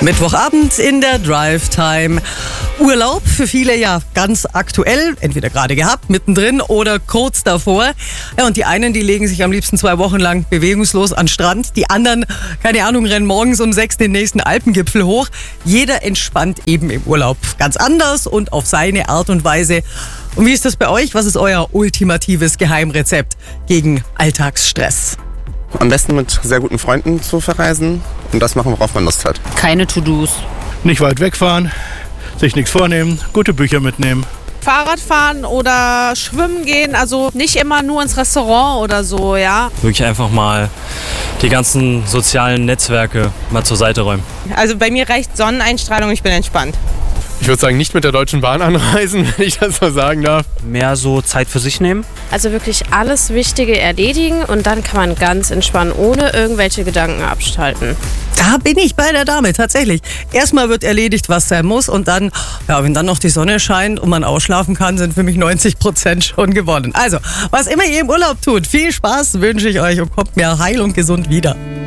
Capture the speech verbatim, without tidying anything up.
Mittwochabend in der Drive Time. Urlaub für viele ja ganz aktuell, entweder gerade gehabt, mittendrin oder kurz davor. Ja, und die einen, die legen sich am liebsten zwei Wochen lang bewegungslos an den Strand. Die anderen, keine Ahnung, rennen morgens um sechs den nächsten Alpengipfel hoch. Jeder entspannt eben im Urlaub ganz anders und auf seine Art und Weise. Und wie ist das bei euch? Was ist euer ultimatives Geheimrezept gegen Alltagsstress? Am besten mit sehr guten Freunden zu verreisen und das machen, worauf man Lust hat. Keine To-Dos. Nicht weit wegfahren, sich nichts vornehmen, gute Bücher mitnehmen. Fahrrad fahren oder schwimmen gehen, also nicht immer nur ins Restaurant oder so, ja. Wirklich einfach mal die ganzen sozialen Netzwerke mal zur Seite räumen. Also bei mir reicht Sonneneinstrahlung, ich bin entspannt. Ich würde sagen, nicht mit der Deutschen Bahn anreisen, wenn ich das so sagen darf. Mehr so Zeit für sich nehmen. Also wirklich alles Wichtige erledigen und dann kann man ganz entspannen, ohne irgendwelche Gedanken abschalten. Da bin ich bei der Dame, tatsächlich. Erstmal wird erledigt, was sein muss und dann, ja, wenn dann noch die Sonne scheint und man ausschlafen kann, sind für mich neunzig Prozent schon gewonnen. Also, was immer ihr im Urlaub tut, viel Spaß wünsche ich euch und kommt mir heil und gesund wieder.